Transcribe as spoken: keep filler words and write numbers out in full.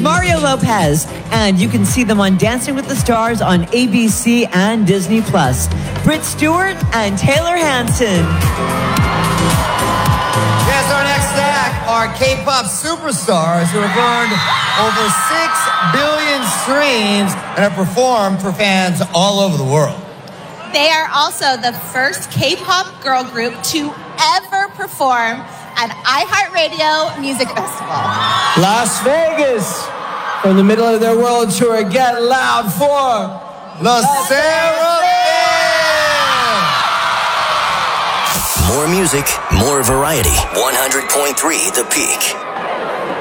Mario Lopez, and you can see them on Dancing with the Stars on A B C and Disney Plus. Britt Stewart and Taylor Hanson. Yes, our next act are K-pop superstars who have earned over six billion streams and have performed for fans all over the world. They are also the first K-pop girl group to ever perform at iHeartRadio Music Festival. Las Vegas, from the middle of their world tour, get loud for Los Seraphim! More music, more variety. one hundred point three The Peak.